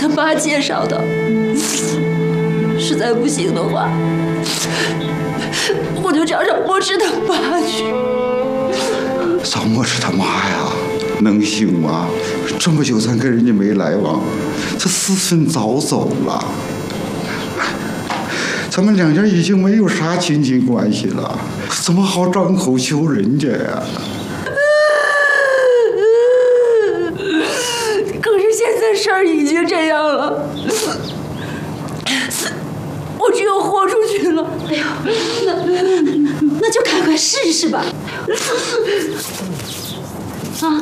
他妈介绍的。实在不行的话，我就找找墨池他妈去。 找墨池他妈呀，能行吗？这么久咱跟人家没来往，这思春早走了，咱们两家已经没有啥亲戚关系了，怎么好张口求人家呀？ 可是现在事儿已经这样了，我只有豁出去了。哎呦，那就赶快试试吧。啊！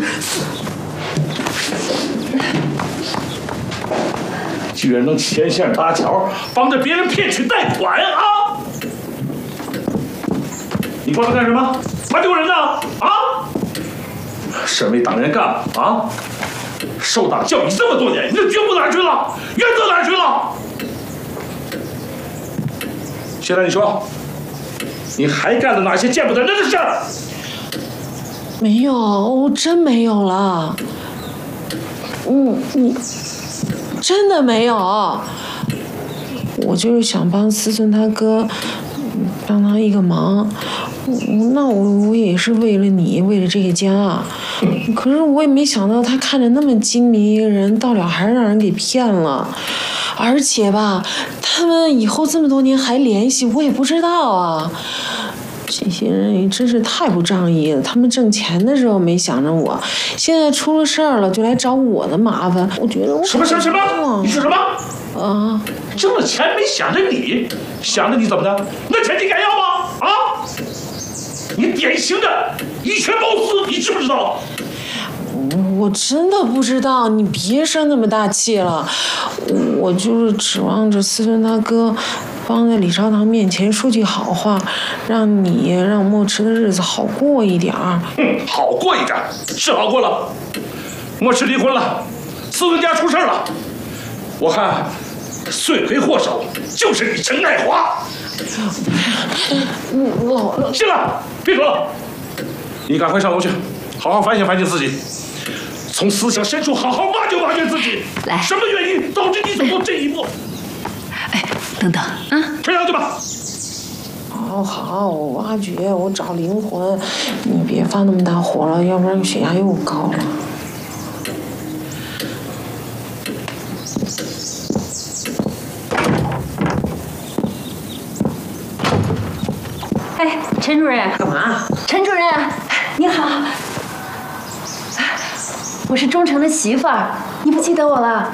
居然能牵线搭桥，帮着别人骗取贷款啊！你过来干什么？蛮丢人的啊！身为党员干部啊，受党教育这么多年，你的觉悟哪去了？原则哪去了？现在你说，你还干了哪些见不得人的事儿？ 没有，我真没有了。你真的没有？我就是想帮思春他哥，帮他一个忙。那我也是为了你，为了这个家。可是我也没想到他看着那么精明一个人，到了还是让人给骗了。而且吧，他们以后这么多年还联系，我也不知道啊。这些人也真是太不仗义了！他们挣钱的时候没想着我，现在出了事儿了就来找我的麻烦。我觉得我什么？你说什么？ 啊！ 挣了钱没想着你，想着你怎么的？那钱你敢要吗？啊！你典型的以权谋私，你知不知道？ 我真的不知道，你别生那么大气了。我就是指望着思春他哥帮在李朝堂面前说句好话，让墨池的日子好过一点儿。 好过一点是好过了。墨池离婚了，思春家出事了，我看罪魁祸首就是你陈爱华。行了，别说了，你赶快上楼去，好好反省反省自己。从思想深处好好挖掘挖掘自己， 来， 什么原因导致你走到这一步？ 哎，等等啊， 吹上去吧。 好，我挖掘，我找灵魂，你别发那么大火了，要不然血压又高了。 哎，陈主任， 干嘛？ 陈主任，你好。我是忠诚的媳妇儿，你不记得我了？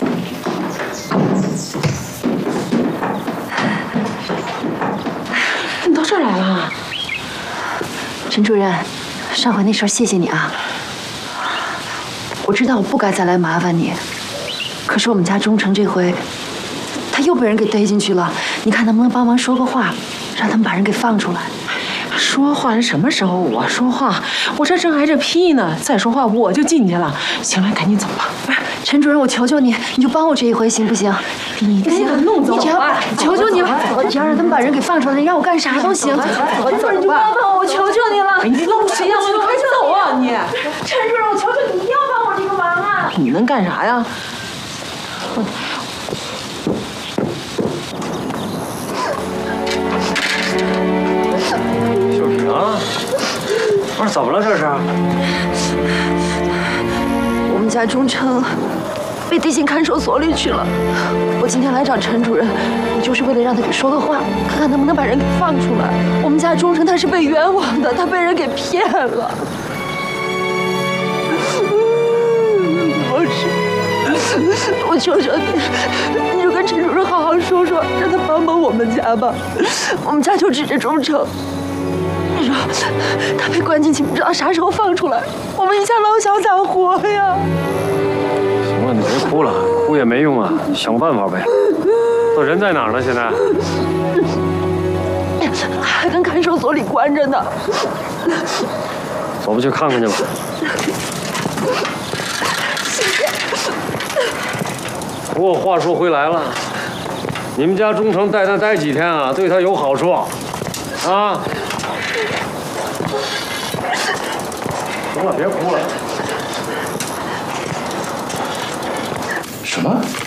你到这儿来了？ 陈主任，上回那事儿谢谢你啊。我知道我不该再来麻烦你，可是我们家忠诚这回，他又被人给逮进去了。你看能不能帮忙说个话，让他们把人给放出来？ 说话是什么时候？我说话，我这正挨着批呢。再说话我就进去了。行了，赶紧走吧。 不是，陈主任，我求求你，你就帮我这一回行不行？ 你给我弄走吧！ 求求你了，只要让他们把人给放出来，你让我干啥都行。陈主任，你就帮帮我，我求求你了。 你漏谁呀？你快走啊你！ 陈主任，我求求你，一定要帮我这个忙啊！ 你能干啥呀？ 啊！不是怎么了这是？ 我们家忠诚被逮进看守所里去了。我今天来找陈主任，我就是为了让他给说个话，看看能不能把人给放出来。我们家忠诚他是被冤枉的，他被人给骗了。我求求你，你就跟陈主任好好说说，让他帮帮我们家吧。我们家就指着忠诚。你说他被关进去，不知道啥时候放出来，我们一家老小咋活呀？ 行了，你别哭了，哭也没用啊，想办法呗。这人在哪儿呢？现在还跟看守所里关着呢。 走吧，去看看去吧。 谢谢。 不过话说回来了，你们家忠诚带他待几天啊，对他有好处啊。行了，别哭了。 什么？